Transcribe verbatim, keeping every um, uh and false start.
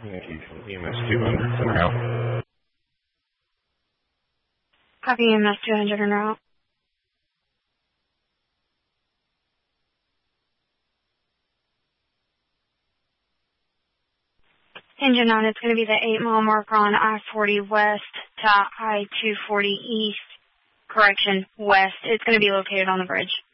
Yankee E M S two hundred, center out. Copy E M S two hundred en route. Engine on, it's going to be the eight mile marker on I forty west to I two forty east. Correction, west. It's going to be located on the bridge.